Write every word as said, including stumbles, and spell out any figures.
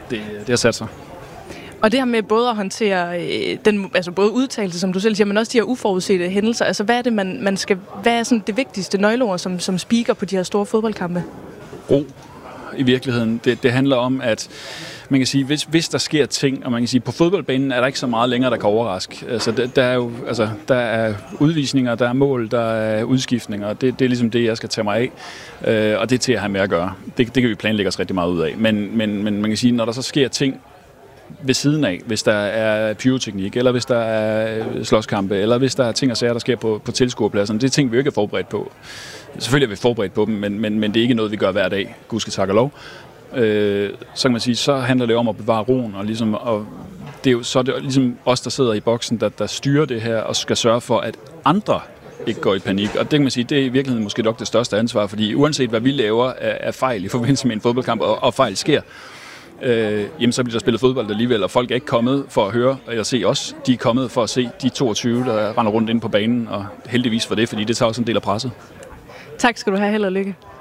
det, det har sat sig. Og det her med både at håndtere øh, den, altså både udtalelse, som du selv siger, men også de her uforudsete hændelser. Altså hvad er det, man, man skal, hvad er sådan det vigtigste nøgleord som, som speaker på de her store fodboldkampe? Ro. I virkeligheden. Det, det handler om, at man kan sige, hvis, hvis der sker ting, og man kan sige, på fodboldbanen er der ikke så meget længere, der kan overraske. Altså, der, der er jo, altså, der er udvisninger, der er mål, der er udskiftninger. Det, det er ligesom det, jeg skal tage mig af, øh, og det er til at have med at gøre. Det, det kan vi planlægge os rigtig meget ud af. Men, men, men man kan sige, når der så sker ting ved siden af, hvis der er pyroteknik, eller hvis der er slåskampe, eller hvis der er ting og sager, der sker på, på tilskuerpladserne, det er ting, vi jo ikke er forberedt på. Selvfølgelig er vi forberedt på dem, men, men, men det er ikke noget, vi gør hver dag, gud skal takke og lov. Øh, så kan man sige, så handler det om at bevare roen, og ligesom, og det er jo så er det ligesom os, der sidder i boksen, der, der styrer det her, og skal sørge for, at andre ikke går i panik. Og det kan man sige, det er i virkeligheden måske nok det største ansvar, fordi uanset hvad vi laver af, af fejl i forbindelse med en fodboldkamp, og, og fejl sker, Øh, jamen så bliver der spillet fodbold alligevel, og folk er ikke kommet for at høre eller se os. De er kommet for at se de toogtyve, der render rundt inde på banen, og heldigvis for det, fordi det tager også en del af presset. Tak skal du have, held og lykke.